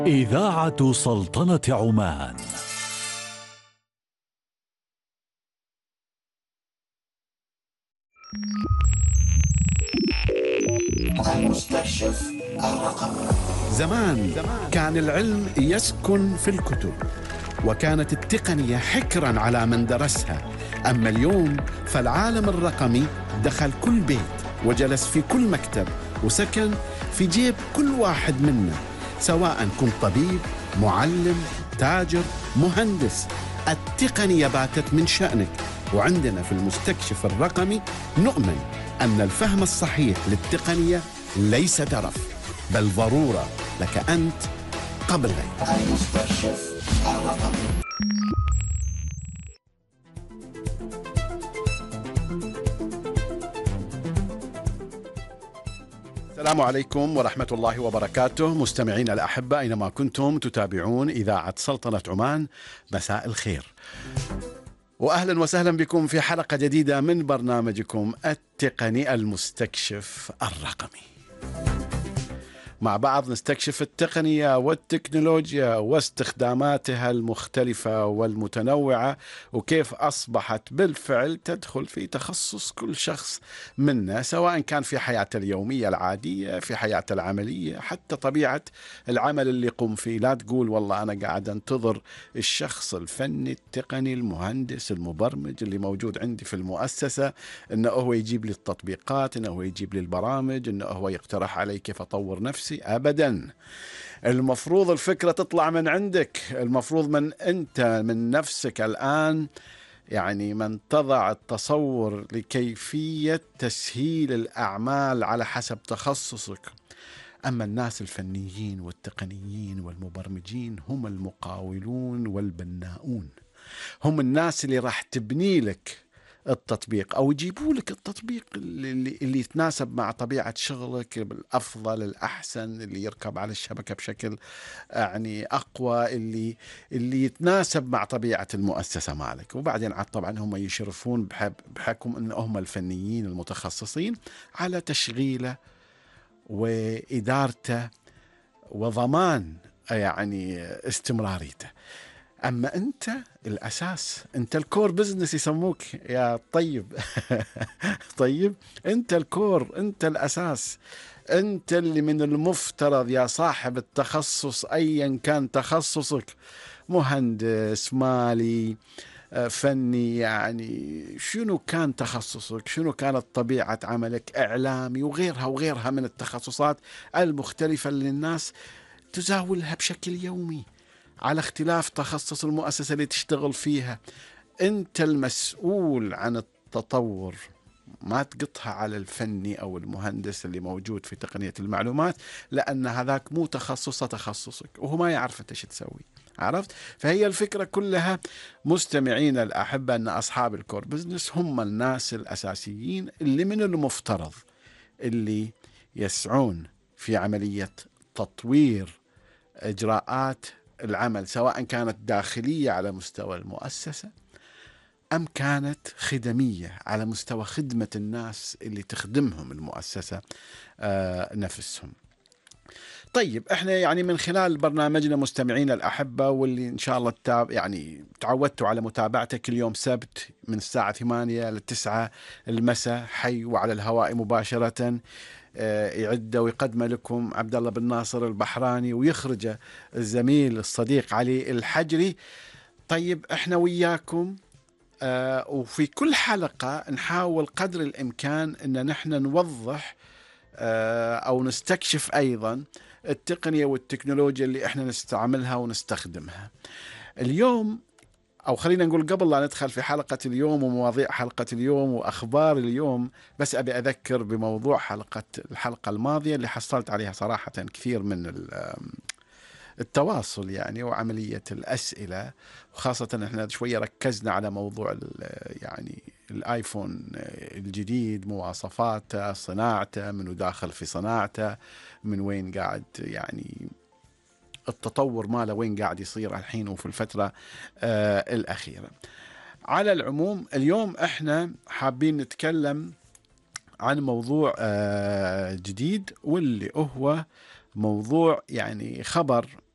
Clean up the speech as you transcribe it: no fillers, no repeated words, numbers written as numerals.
إذاعة سلطنة عمان. المستكشف الرقمي. زمان كان العلم يسكن في الكتب، وكانت التقنية حكرا على من درسها. أما اليوم فالعالم الرقمي دخل كل بيت وجلس في كل مكتب وسكن في جيب كل واحد منا، سواء كنت طبيب، معلم، تاجر، مهندس. التقنية باتت من شأنك، وعندنا في المستكشف الرقمي نؤمن أن الفهم الصحيح للتقنية ليس ترف، بل ضرورة لك أنت قبل غيرك. المستكشف الرقمي. السلام عليكم ورحمة الله وبركاته، مستمعين الأحبة أينما كنتم تتابعون إذاعة سلطنة عمان، مساء الخير وأهلا وسهلا بكم في حلقة جديدة من برنامجكم التقني المستكشف الرقمي. مع بعض نستكشف التقنية والتكنولوجيا واستخداماتها المختلفة والمتنوعة، وكيف أصبحت بالفعل تدخل في تخصص كل شخص منا، سواء كان في حياته اليومية العادية، في حياته العملية، حتى طبيعة العمل اللي يقوم فيه. لا تقول والله أنا قاعد أنتظر الشخص الفني التقني المهندس المبرمج اللي موجود عندي في المؤسسة إنه هو يجيب لي التطبيقات، إنه هو يجيب لي البرامج، إنه هو يقترح علي كيف أطور نفسي. أبدا، المفروض الفكرة تطلع من عندك، المفروض من أنت من نفسك الآن، يعني من تضع التصور لكيفية تسهيل الأعمال على حسب تخصصك. أما الناس الفنيين والتقنيين والمبرمجين هم المقاولون والبناؤون، هم الناس اللي راح تبني لك التطبيق أو يجيبوا لك التطبيق اللي يتناسب مع طبيعة شغلك بالأفضل الأحسن، اللي يركب على الشبكة بشكل يعني أقوى، اللي يتناسب مع طبيعة المؤسسة مالك. وبعدين عاد طبعا هم يشرفون بحكم أن هم الفنيين المتخصصين على تشغيله وإدارته وضمان يعني استمراريته. أما أنت الأساس، أنت الكور بزنس يسموك يا طيب. طيب، أنت الكور، أنت الأساس، أنت اللي من المفترض يا صاحب التخصص أيا كان تخصصك، مهندس، مالي، فني، يعني شنو كان تخصصك، شنو كانت طبيعة عملك، إعلامي وغيرها وغيرها من التخصصات المختلفة اللي الناس تزاولها بشكل يومي على اختلاف تخصص المؤسسة اللي تشتغل فيها. أنت المسؤول عن التطور، ما تقطها على الفني أو المهندس اللي موجود في تقنية المعلومات، لأن هذاك مو تخصصك وهو ما يعرف أنت شو تسوي. عرفت؟ فهي الفكرة كلها مستمعين الأحبة أن أصحاب الكور بزنس هم الناس الأساسيين اللي من المفترض اللي يسعون في عملية تطوير إجراءات العمل، سواء كانت داخلية على مستوى المؤسسة أم كانت خدمية على مستوى خدمة الناس اللي تخدمهم المؤسسة نفسهم. طيب، احنا يعني من خلال برنامجنا مستمعين الأحبة، واللي إن شاء الله يعني تعودتوا على متابعته كل يوم سبت من الساعة 8 ل 9 المساء، حي وعلى الهواء مباشرة، يعد ويقدم لكم عبد الله بن ناصر البحراني، ويخرجه الزميل الصديق علي الحجري. طيب، احنا وياكم، وفي كل حلقة نحاول قدر الإمكان أن نحن نوضح أو نستكشف أيضا التقنية والتكنولوجيا اللي احنا نستعملها ونستخدمها اليوم. أو خلينا نقول قبل لا ندخل في حلقة اليوم ومواضيع حلقة اليوم وأخبار اليوم، بس أبي أذكر بموضوع الحلقة الماضية اللي حصلت عليها صراحة كثير من التواصل يعني وعملية الأسئلة، وخاصة احنا شوية ركزنا على موضوع يعني الآيفون الجديد، مواصفاته، صناعته، منو داخل في صناعته، من وين قاعد يعني التطور ماله، وين قاعد يصير الحين وفي الفترة الأخيرة. على العموم اليوم احنا حابين نتكلم عن موضوع جديد، واللي هو موضوع يعني خبر